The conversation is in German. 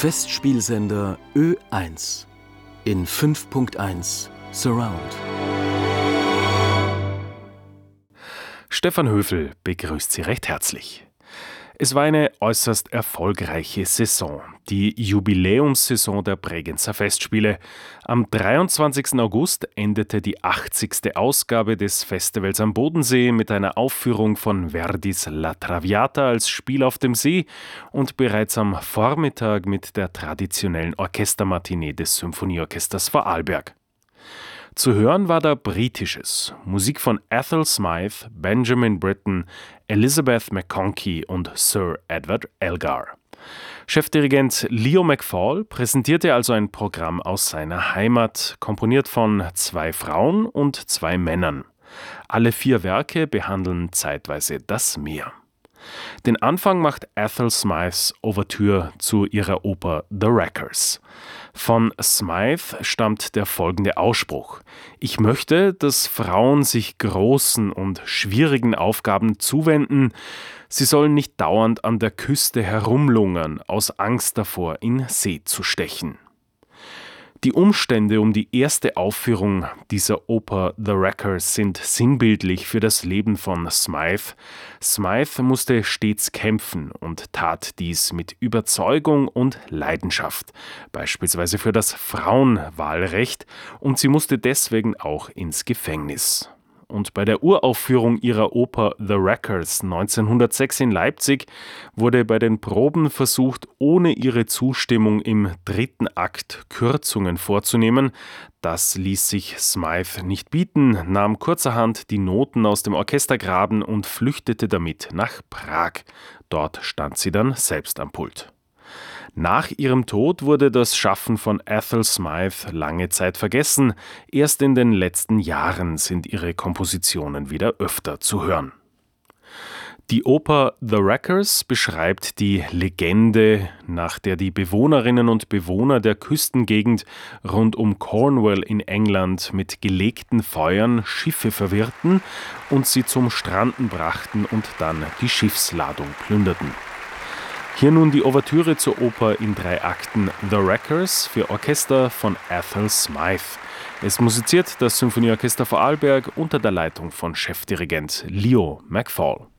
Festspielsender Ö1 in 5.1 Surround. Stefan Höfel begrüßt Sie recht herzlich. Es war eine äußerst erfolgreiche Saison, die Jubiläumssaison der Bregenzer Festspiele. Am 23. August endete die 80. Ausgabe des Festivals am Bodensee mit einer Aufführung von Verdis La Traviata als Spiel auf dem See und bereits am Vormittag mit der traditionellen Orchestermatinee des Symphonieorchesters Vorarlberg. Zu hören war da Britisches, Musik von Ethel Smyth, Benjamin Britten, Elizabeth McConkie und Sir Edward Elgar. Chefdirigent Leo McFall präsentierte also ein Programm aus seiner Heimat, komponiert von 2 Frauen und 2 Männern. Alle 4 Werke behandeln zeitweise das Meer. Den Anfang macht Ethel Smyths Ouvertüre zu ihrer Oper The Wreckers. Von Smyth stammt der folgende Ausspruch: Ich möchte, dass Frauen sich großen und schwierigen Aufgaben zuwenden. Sie sollen nicht dauernd an der Küste herumlungern, aus Angst davor, in See zu stechen. Die Umstände um die erste Aufführung dieser Oper The Wreckers sind sinnbildlich für das Leben von Smyth. Smyth musste stets kämpfen und tat dies mit Überzeugung und Leidenschaft, beispielsweise für das Frauenwahlrecht, und sie musste deswegen auch ins Gefängnis. Und bei der Uraufführung ihrer Oper The Wreckers 1906 in Leipzig wurde bei den Proben versucht, ohne ihre Zustimmung im 3. Akt Kürzungen vorzunehmen. Das ließ sich Smyth nicht bieten, nahm kurzerhand die Noten aus dem Orchestergraben und flüchtete damit nach Prag. Dort stand sie dann selbst am Pult. Nach ihrem Tod wurde das Schaffen von Ethel Smyth lange Zeit vergessen. Erst in den letzten Jahren sind ihre Kompositionen wieder öfter zu hören. Die Oper The Wreckers beschreibt die Legende, nach der die Bewohnerinnen und Bewohner der Küstengegend rund um Cornwall in England mit gelegten Feuern Schiffe verwirrten und sie zum Stranden brachten und dann die Schiffsladung plünderten. Hier nun die Ouvertüre zur Oper in 3 Akten The Wreckers für Orchester von Ethel Smyth. Es musiziert das Symphonieorchester Vorarlberg unter der Leitung von Chefdirigent Leo McFall.